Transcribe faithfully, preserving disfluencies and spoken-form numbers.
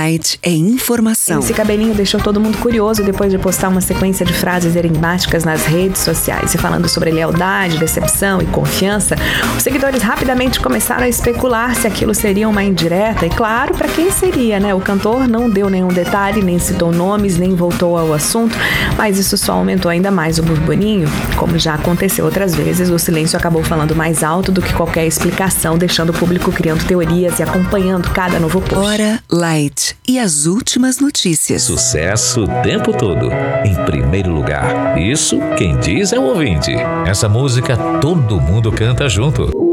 Light é informação. Esse cabelinho deixou todo mundo curioso depois de postar uma sequência de frases enigmáticas nas redes sociais. E falando sobre lealdade, decepção e confiança, os seguidores rapidamente começaram a especular se aquilo seria uma indireta. E claro, para quem seria, né? O cantor não deu nenhum detalhe, nem citou nomes, nem voltou ao assunto, mas isso só aumentou ainda mais o burburinho. Como já aconteceu outras vezes, o silêncio acabou falando mais alto do que qualquer explicação, deixando o público criando teorias e acompanhando cada novo post. Hora Light e as últimas notícias. Sucesso o tempo todo, em primeiro lugar. Isso quem diz é o ouvinte. Essa música todo mundo canta junto.